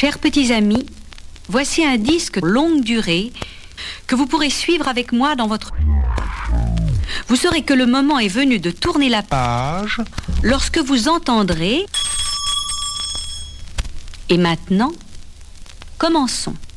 Chers petits amis, voici un disque longue durée que vous pourrez suivre avec moi dans votre... Vous saurez que le moment est venu de tourner la page lorsque vous entendrez... Et maintenant, commençons.